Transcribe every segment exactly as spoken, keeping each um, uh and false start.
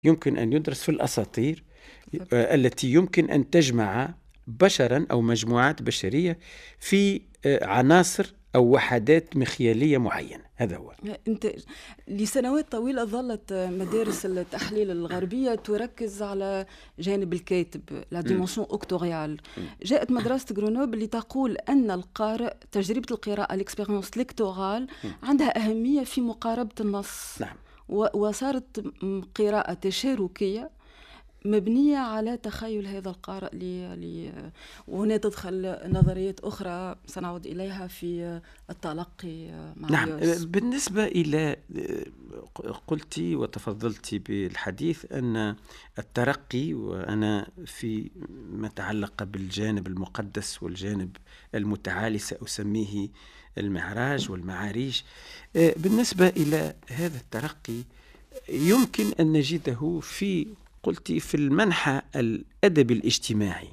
يمكن أن يدرس في الأساطير التي يمكن أن تجمع بشرا أو مجموعات بشرية في عناصر أو وحدات مخيالية معينة. هذا هو. أنت لسنوات طويلة ظلت مدارس التحليل الغربية تركز على جانب الكاتب، لا ديمونسيون أوكتوريال. جاءت مدرسة غرونوبل لتقول أن القارئ تجربة القراءة الإكسبيريونس ليكتورال عندها أهمية في مقاربة النص. نعم. وصارت قراءة تشاركية مبنية على تخيل هذا القارئ لي لي وهنا تدخل نظريات أخرى سنعود إليها في التلقي مع نعم. يوس. بالنسبة إلى قلت وتفضلت بالحديث أن الترقي، وأنا في ما تعلق بالجانب المقدس والجانب المتعالي سأسميه المعراج والمعاريج. بالنسبة إلى هذا الترقي يمكن أن نجده في قلت في المنحى الأدبي الاجتماعي.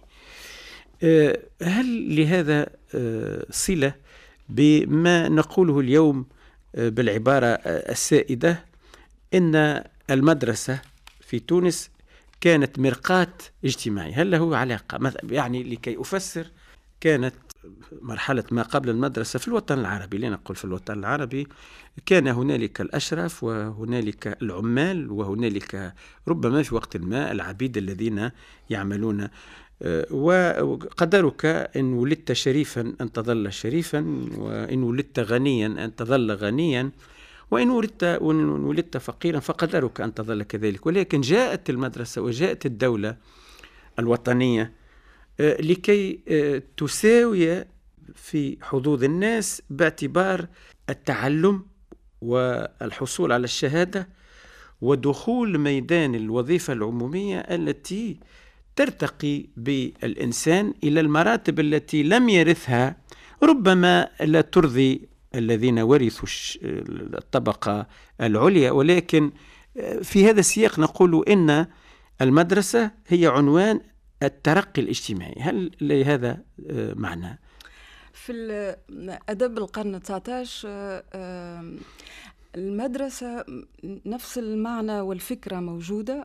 هل لهذا صلة بما نقوله اليوم بالعبارة السائدة إن المدرسة في تونس كانت مرقاة اجتماعي؟ هل له علاقة؟ يعني لكي أفسر، كانت مرحلة ما قبل المدرسة في الوطن العربي، لنقول في الوطن العربي، كان هنالك الأشراف وهنالك العمال وهنالك ربما في وقت ما العبيد الذين يعملون. وقدرك إن ولدت شريفا أن تظل شريفا، وإن ولدت غنيا أن تظل غنيا، وإن ولدت, وإن ولدت فقيرا فقدرك أن تظل كذلك. ولكن جاءت المدرسة وجاءت الدولة الوطنية لكي تساوي في حظوظ الناس باعتبار التعلم والحصول على الشهادة ودخول ميدان الوظيفة العمومية التي ترتقي بالإنسان إلى المراتب التي لم يرثها، ربما لا ترضي الذين ورثوا الطبقة العليا، ولكن في هذا السياق نقول إن المدرسة هي عنوان الترقي الاجتماعي. هل لهذا معنى؟ في الأدب القرن التاسع عشر المدرسة نفس المعنى والفكرة موجودة،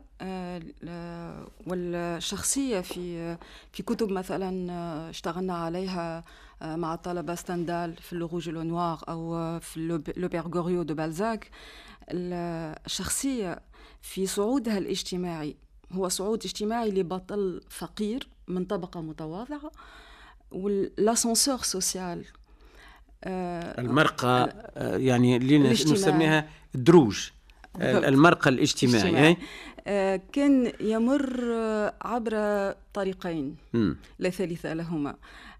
والشخصية في في كتب مثلا اشتغلنا عليها مع الطلبة ستاندال في لوروج لو نوار أو في لو بير غوريو دو بالزاك. الشخصية في صعودها الاجتماعي هو صعود اجتماعي لبطل فقير من طبقة متواضعة، والاسانسور سوسيال المرقى يعني اللي نسميها دروج المرقى الاجتماعي كان يمر عبر طريقين م. لا ثالث لهما،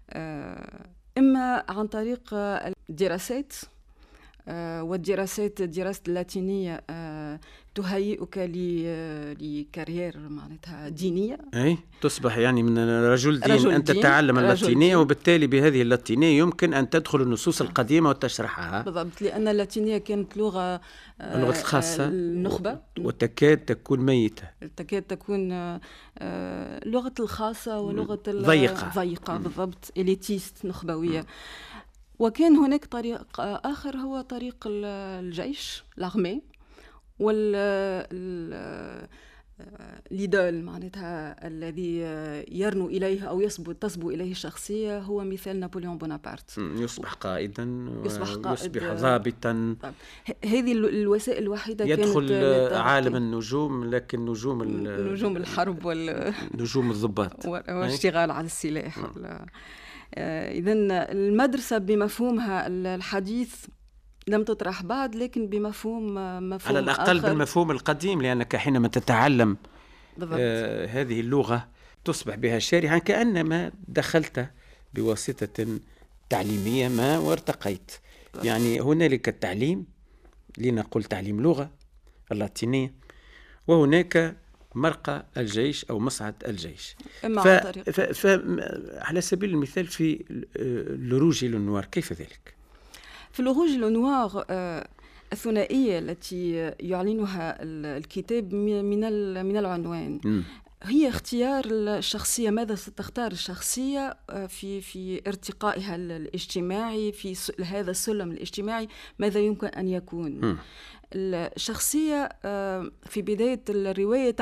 إما عن طريق الدراسات، والدراسات الدراسة اللاتينية تهيئك لكارير معناتها دينية، أي تصبح يعني من رجل دين, رجل أن تتعلم اللاتينية، وبالتالي بهذه اللاتينية يمكن أن تدخل النصوص القديمة وتشرحها. بالضبط، لأن اللاتينية كانت لغة اللغة الخاصة النخبة، وتكاد تكون ميتة، تكاد تكون لغة الخاصة ولغة ضيقة ضيقة بالضبط، إليتيست نخبوية. وكان هناك طريق آخر هو طريق الجيش الأرمي وال ليدول معناتها الذي يرنو إليه أو يصبو تصبو إليه الشخصية هو مثال نابليون بونابرت، يصبح قائدا يصبح, قائد يصبح ضابطا. هذه الوسائل الوحيدة يدخل كانت عالم النجوم، لكن نجوم نجوم الحرب نجوم الضباط والاشتغال على السلاح. إذن المدرسة بمفهومها الحديث لم تطرح بعد، لكن بمفهوم مفهوم على الأقل آخر، بالمفهوم القديم، لأنك حينما تتعلم آه هذه اللغة تصبح بها شارحا، كأنما دخلت بواسطة تعليمية ما وارتقيت. يعني هنالك التعليم، لنقول تعليم لغة اللاتينية، وهناك مرقى الجيش أو مصعد الجيش. ف... ف... ف... على سبيل المثال في لوروج لو نوار كيف ذلك؟ في لوروج لو نوار الثنائية التي يعلنها الكتاب من من العنوان، هي اختيار الشخصية. ماذا ستختار الشخصية في في ارتقائها الاجتماعي، في هذا السلم الاجتماعي ماذا يمكن أن يكون؟ م. الشخصية في بداية الرواية